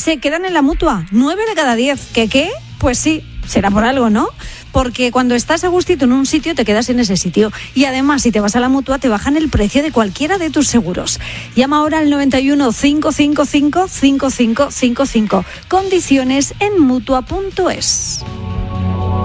se quedan en la Mutua. 9 de cada 10. ¿Qué? Pues sí, será por algo, ¿no? Porque cuando estás a gustito en un sitio te quedas en ese sitio. Y además, si te vas a la Mutua, te bajan el precio de cualquiera de tus seguros. Llama ahora al 91 555 5555. Condiciones en Mutua.es.